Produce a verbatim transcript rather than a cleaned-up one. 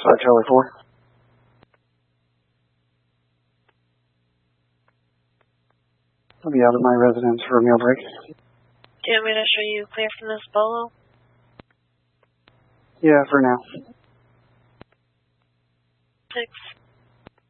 Flight Charlie four. I'll be out of my residence for a meal break. Do you want me to show you clear from this bolo? Yeah, for now. Six.